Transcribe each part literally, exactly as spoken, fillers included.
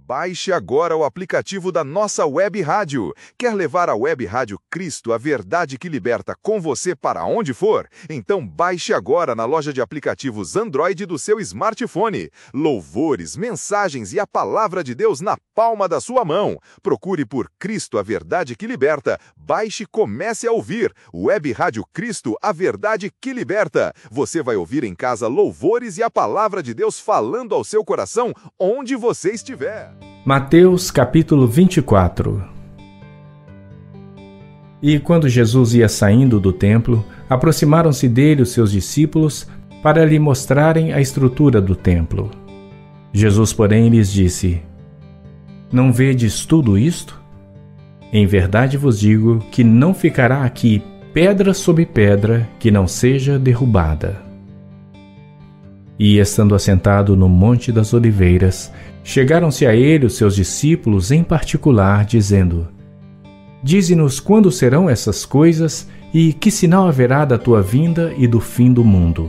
Baixe agora o aplicativo da nossa web rádio. Quer levar a web rádio Cristo, a verdade que liberta, com você para onde for? Então baixe agora na loja de aplicativos Android do seu smartphone. Louvores, mensagens e a palavra de Deus na palma da sua mão. Procure por Cristo, a verdade que liberta. Baixe e comece a ouvir. Web Rádio Cristo, a verdade que liberta. Você vai ouvir em casa louvores e a palavra de Deus falando ao seu coração onde você estiver. Mateus capítulo vinte e quatro. E quando Jesus ia saindo do templo, aproximaram-se dele os seus discípulos para lhe mostrarem a estrutura do templo. Jesus, porém, lhes disse: Não vedes tudo isto? Em verdade vos digo que não ficará aqui pedra sobre pedra que não seja derrubada. E, estando assentado no Monte das Oliveiras, chegaram-se a ele os seus discípulos em particular, dizendo: Dize-nos quando serão essas coisas e que sinal haverá da tua vinda e do fim do mundo.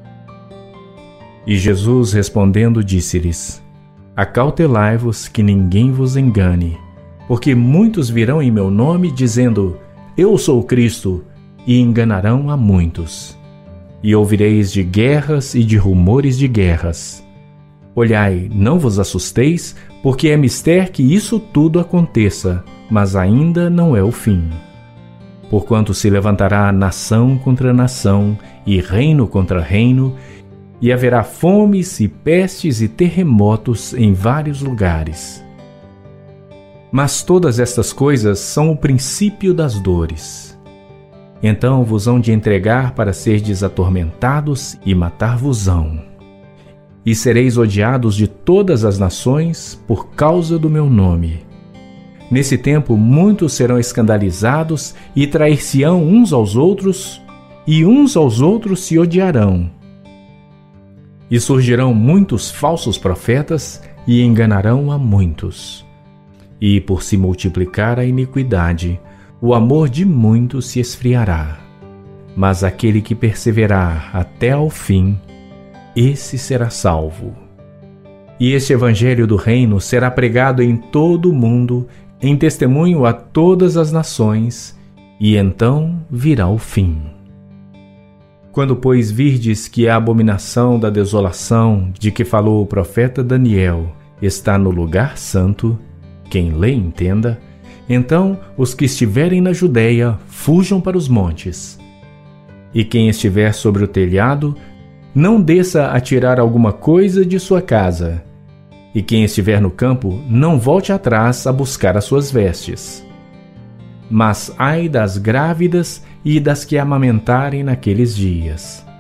E Jesus respondendo disse-lhes: Acautelai-vos que ninguém vos engane, porque muitos virão em meu nome dizendo: Eu sou o Cristo, e enganarão a muitos. E ouvireis de guerras e de rumores de guerras. Olhai, não vos assusteis, porque é mister que isso tudo aconteça, mas ainda não é o fim. Porquanto se levantará nação contra nação, e reino contra reino, e haverá fomes e pestes e terremotos em vários lugares. Mas todas estas coisas são o princípio das dores. Então vos hão de entregar para serdes atormentados e matar-vos-ão. E sereis odiados de todas as nações por causa do meu nome. Nesse tempo muitos serão escandalizados e trair-se-ão uns aos outros, e uns aos outros se odiarão. E surgirão muitos falsos profetas e enganarão a muitos. E por se multiplicar a iniquidade, o amor de muitos se esfriará. Mas aquele que perseverar até ao fim, esse será salvo. E este evangelho do reino será pregado em todo o mundo, em testemunho a todas as nações, e então virá o fim. Quando, pois, virdes que a abominação da desolação de que falou o profeta Daniel está no lugar santo, quem lê entenda, então os que estiverem na Judéia fujam para os montes. E quem estiver sobre o telhado, não desça a tirar alguma coisa de sua casa. E quem estiver no campo, não volte atrás a buscar as suas vestes. Mas ai das grávidas e das que amamentarem naqueles dias.